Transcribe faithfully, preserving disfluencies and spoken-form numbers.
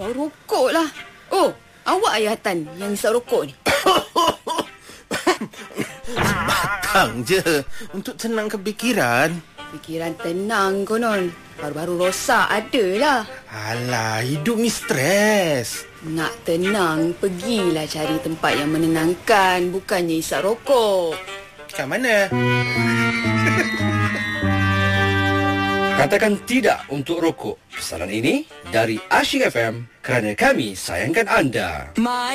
Bau rokok lah. Oh, awak ayah Tan yang isap rokok ni? Batang je untuk tenangkan fikiran. Fikiran tenang konon. Baru-baru rosak adalah. Alah, hidup ni stres. Nak tenang, pergilah cari tempat yang menenangkan. Bukannya isap rokok. Kat mana? Katakan tidak untuk rokok. Pesanan ini dari Asyik F M kerana kami sayangkan anda.